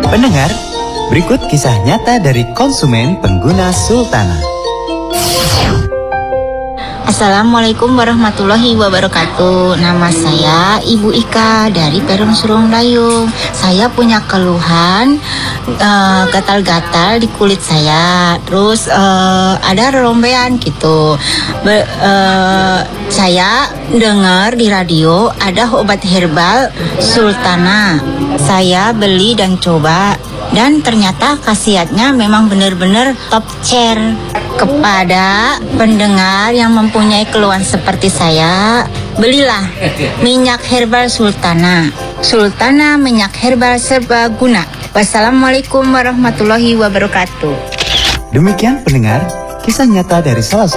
Pendengar, berikut kisah nyata dari konsumen pengguna Sultana. Assalamualaikum warahmatullahi wabarakatuh. Nama saya Ibu Ika dari Perum Surung Dayung. Saya punya keluhan gatal-gatal di kulit saya. Terus ada relombean gitu. Saya dengar di radio ada obat herbal Sultana. Saya beli dan coba, dan ternyata khasiatnya memang benar-benar top chair. Kepada pendengar yang mempunyai keluhan seperti saya, belilah minyak herbal Sultana. Sultana minyak herbal serbaguna. Wassalamualaikum warahmatullahi wabarakatuh. Demikian pendengar, kisah nyata dari salah